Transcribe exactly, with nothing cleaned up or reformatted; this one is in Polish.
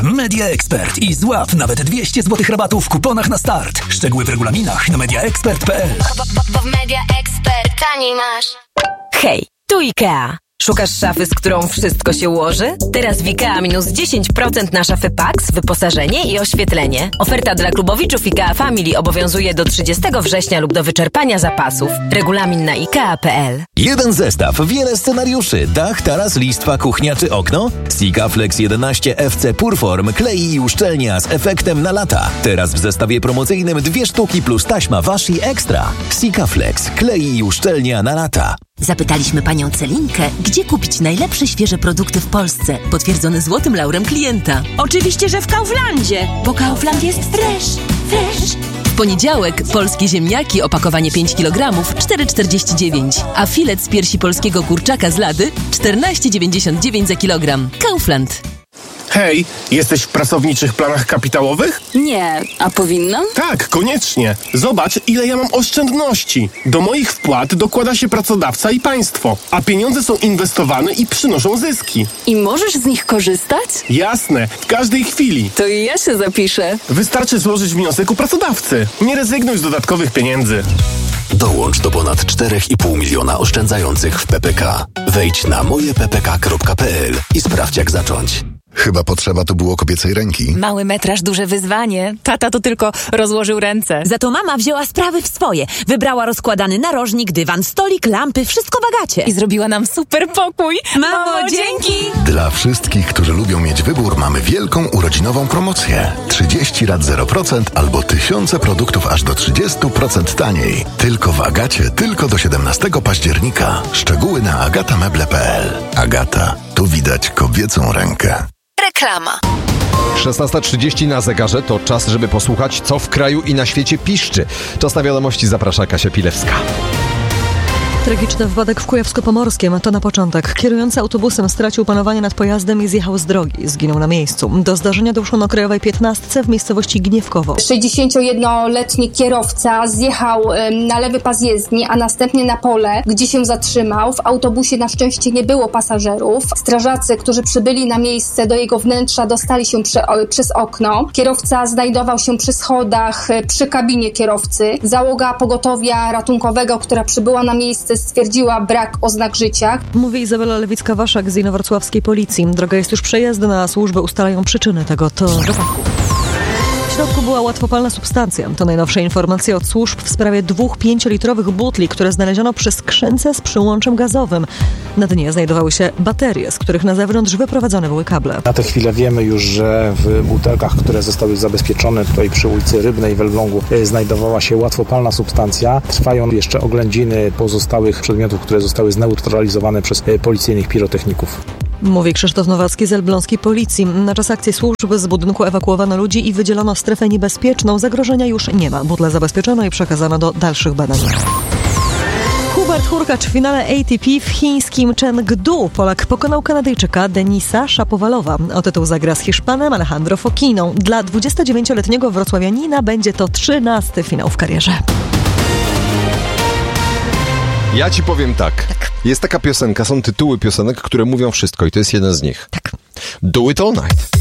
Media Expert i złap nawet dwieście złotych rabatu w kuponach na start. Szczegóły w regulaminach na media expert kropka p l. Bo w Media Expert taniej masz. Hej, tu IKEA. Szukasz szafy, z którą wszystko się ułoży? Teraz w IKEA minus dziesięć procent na szafy Pax, wyposażenie i oświetlenie. Oferta dla klubowiczów IKEA Family obowiązuje do trzydziestego września lub do wyczerpania zapasów. Regulamin na ikea kropka p l. Jeden zestaw, wiele scenariuszy. Dach, taras, listwa, kuchnia czy okno? Sikaflex jedenaście F C Purform klei i uszczelnia z efektem na lata. Teraz w zestawie promocyjnym dwie sztuki plus taśma Washi Extra. Sikaflex klei i uszczelnia na lata. Zapytaliśmy panią Celinkę, gdzie kupić najlepsze świeże produkty w Polsce, potwierdzone złotym laurem klienta. Oczywiście, że w Kauflandzie, bo Kaufland jest fresh, fresh. W poniedziałek polskie ziemniaki, opakowanie pięć kilogramów, cztery czterdzieści dziewięć, a filet z piersi polskiego kurczaka z Lady czternaście dziewięćdziesiąt dziewięć za kilogram. Kaufland. Hej, jesteś w pracowniczych planach kapitałowych? Nie, a powinnam? Tak, koniecznie. Zobacz, ile ja mam oszczędności. Do moich wpłat dokłada się pracodawca i państwo, a pieniądze są inwestowane i przynoszą zyski. I możesz z nich korzystać? Jasne, w każdej chwili. To i ja się zapiszę. Wystarczy złożyć wniosek u pracodawcy. Nie rezygnuj z dodatkowych pieniędzy. Dołącz do ponad cztery i pół miliona oszczędzających w P P K. Wejdź na moje p p k kropka p l i sprawdź, jak zacząć. Chyba potrzeba tu było kobiecej ręki. Mały metraż, duże wyzwanie. Tata to tylko rozłożył ręce. Za to mama wzięła sprawy w swoje. Wybrała rozkładany narożnik, dywan, stolik, lampy, wszystko w Agacie. I zrobiła nam super pokój. Mamo, dzięki! Dla wszystkich, którzy lubią mieć wybór, mamy wielką urodzinową promocję. trzydzieści rat zero procent albo tysiące produktów aż do trzydzieści procent taniej. Tylko w Agacie, tylko do siedemnastego października. Szczegóły na agatameble kropka p l. Agata, tu widać kobiecą rękę. Reklama. szesnasta trzydzieści na zegarze to czas, żeby posłuchać, co w kraju i na świecie piszczy. Czas na wiadomości, zaprasza Kasia Pilewska. Tragiczny wypadek w Kujawsko-Pomorskiem, to na początek. Kierujący autobusem stracił panowanie nad pojazdem i zjechał z drogi. Zginął na miejscu. Do zdarzenia doszło na Krajowej piętnastce w miejscowości Gniewkowo. sześćdziesięciojednoletni kierowca zjechał na lewy pas jezdni, a następnie na pole, gdzie się zatrzymał. W autobusie na szczęście nie było pasażerów. Strażacy, którzy przybyli na miejsce, do jego wnętrza dostali się przy, przez okno. Kierowca znajdował się przy schodach, przy kabinie kierowcy. Załoga pogotowia ratunkowego, która przybyła na miejsce, stwierdziła brak oznak życia. Mówi Izabela Lewicka-Waszak z inowrocławskiej policji. Droga jest już przejezdna, a służby ustalają przyczyny tego to wypadku. W środku była łatwopalna substancja. To najnowsze informacje od służb w sprawie dwóch pięciolitrowych butli, które znaleziono przy skrzynce z przyłączem gazowym. Na dnie znajdowały się baterie, z których na zewnątrz wyprowadzone były kable. Na tę chwilę wiemy już, że w butelkach, które zostały zabezpieczone tutaj przy ulicy Rybnej w Elblągu, znajdowała się łatwopalna substancja. Trwają jeszcze oględziny pozostałych przedmiotów, które zostały zneutralizowane przez policyjnych pirotechników. Mówi Krzysztof Nowacki z elbląskiej policji. Na czas akcji służb z budynku ewakuowano ludzi i wydzielono strefę niebezpieczną. Zagrożenia już nie ma. Butle zabezpieczono i przekazano do dalszych badań. Hubert Hurkacz w finale A T P w chińskim Chengdu. Polak pokonał Kanadyjczyka Denisa Szapowalowa. O tytuł zagra z Hiszpanem Alejandro Foquiną. Dla dwudziestodziewięcioletniego wrocławianina będzie to trzynasty finał w karierze. Ja ci powiem tak. tak. Jest taka piosenka, są tytuły piosenek, które mówią wszystko i to jest jeden z nich. Tak. Do it all night.